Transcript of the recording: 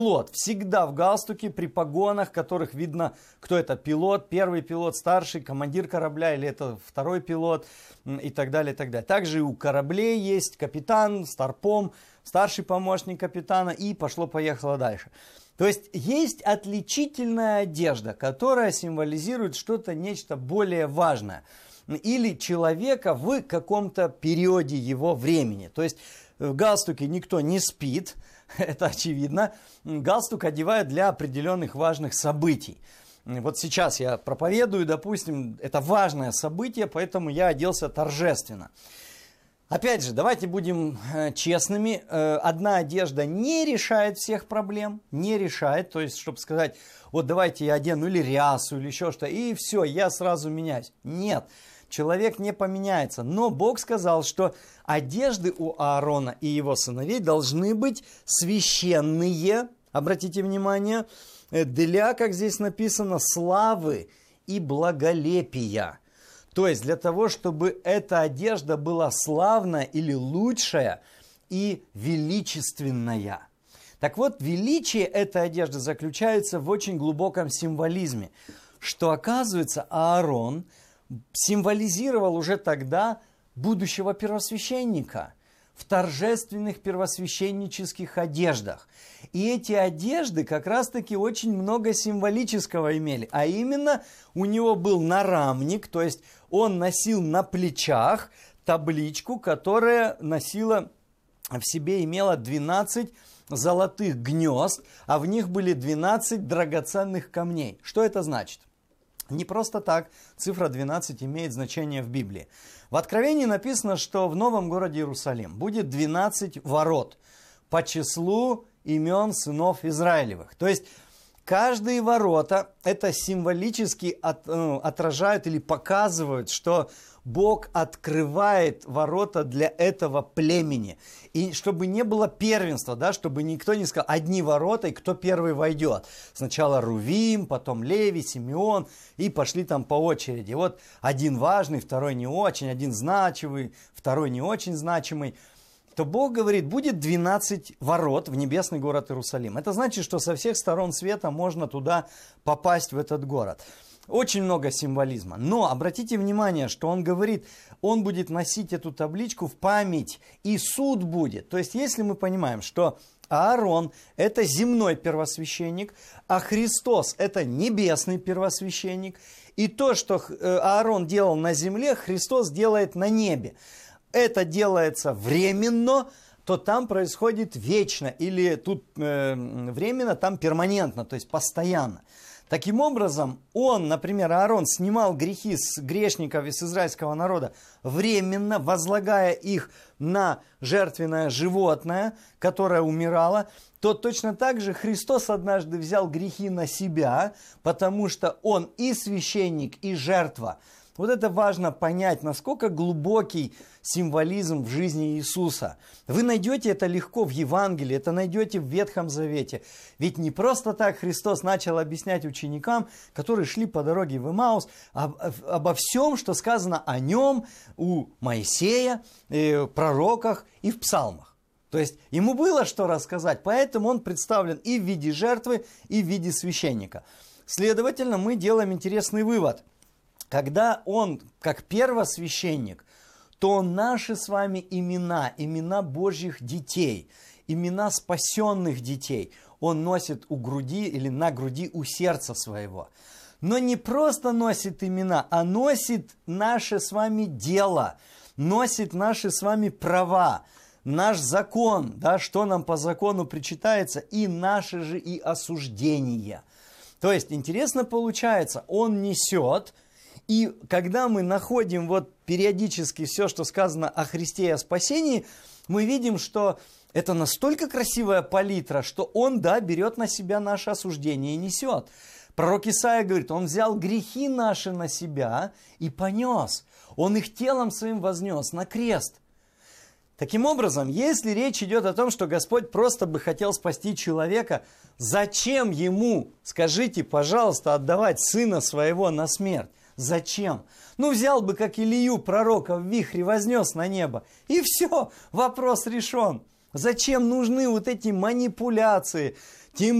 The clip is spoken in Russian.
Пилот всегда в галстуке, при погонах, которых видно, кто это пилот, первый пилот, старший, командир корабля или это второй пилот и так далее, и так далее. Также и у кораблей есть капитан, старпом, старший помощник капитана и пошло-поехало дальше. То есть отличительная одежда, которая символизирует что-то, нечто более важное. Или человека в каком-то периоде его времени. То есть в галстуке никто не спит, это очевидно. Галстук одевают для определенных важных событий. Вот сейчас я проповедую, допустим, это важное событие, поэтому я оделся торжественно. Опять же, давайте будем честными. Одна одежда не решает всех проблем, не решает. То есть, чтобы сказать, вот давайте я одену или рясу, или еще что-то, и все, я сразу меняюсь. Нет. Человек не поменяется. Но Бог сказал, что одежды у Аарона и его сыновей должны быть священные, обратите внимание, для, как здесь написано, славы и благолепия. То есть для того, чтобы эта одежда была славная или лучшая и величественная. Так вот, величие этой одежды заключается в очень глубоком символизме, что, оказывается, Аарон символизировал уже тогда будущего первосвященника в торжественных первосвященнических одеждах. И эти одежды как раз-таки очень много символического имели. А именно, у него был нарамник, то есть он носил на плечах табличку, которая носила в себе, имела 12 золотых гнезд, а в них были 12 драгоценных камней. Что это значит? Не просто так цифра 12 имеет значение в Библии. В Откровении написано, что в новом городе Иерусалим будет 12 ворот по числу имен сынов Израилевых. То есть каждые ворота это символически отражают или показывают, что Бог открывает ворота для этого племени. И чтобы не было первенства, да, чтобы никто не сказал, одни ворота, и кто первый войдет. Сначала Рувим, потом Леви, Симеон, и пошли там по очереди. Вот один важный, второй не очень, один значимый, второй не очень значимый. То Бог говорит, будет 12 ворот в небесный город Иерусалим. Это значит, что со всех сторон света можно туда попасть, в этот город. Очень много символизма. Но обратите внимание, что он говорит, он будет носить эту табличку в память, и суд будет. То есть, если мы понимаем, что Аарон – это земной первосвященник, а Христос – это небесный первосвященник, и то, что Аарон делал на земле, Христос делает на небе. Это делается временно, то там происходит вечно, или тут временно, там перманентно, то есть постоянно. Таким образом, он, например, Аарон, снимал грехи с грешников из израильского народа временно, возлагая их на жертвенное животное, которое умирало, то точно так же Христос однажды взял грехи на себя, потому что он и священник, и жертва. Вот это важно понять, насколько глубокий символизм в жизни Иисуса. Вы найдете это легко в Евангелии, это найдете в Ветхом Завете. Ведь не просто так Христос начал объяснять ученикам, которые шли по дороге в Эмаус, обо всем, что сказано о нем у Моисея, в пророках и в псалмах. То есть ему было что рассказать, поэтому он представлен и в виде жертвы, и в виде священника. Следовательно, мы делаем интересный вывод. Когда он, как первосвященник, то наши с вами имена, имена Божьих детей, имена спасенных детей, он носит у груди или на груди у сердца своего. Но не просто носит имена, а носит наше с вами дело, носит наши с вами права, наш закон, да, что нам по закону причитается, и наши же и осуждения. То есть, интересно получается, он несет... И когда мы находим вот периодически все, что сказано о Христе и о спасении, мы видим, что это настолько красивая палитра, что он, да, берет на себя наше осуждение и несет. Пророк Исаия говорит, он взял грехи наши на себя и понес. Он их телом своим вознес на крест. Таким образом, если речь идет о том, что Господь просто бы хотел спасти человека, зачем ему, скажите, пожалуйста, отдавать сына своего на смерть? Зачем? Ну, взял бы, как Илию, пророка, в вихре вознес на небо. И все, вопрос решен. Зачем нужны вот эти манипуляции, Тем